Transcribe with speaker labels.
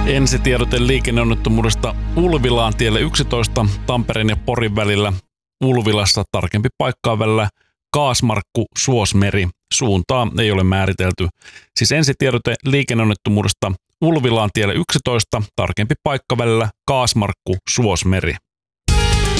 Speaker 1: Ensitiedote liikenneonnettomuudesta Ulvilaan tielle 11 Tampereen ja Porin välillä. Ulvilassa tarkempi paikkaa välillä Kaasmarkku Suosmeri. Suuntaa ei ole määritelty. Siis ensitiedote liikenneonnettomuudesta Ulvilaan tielle 11 tarkempi paikka välillä Kaasmarkku Suosmeri.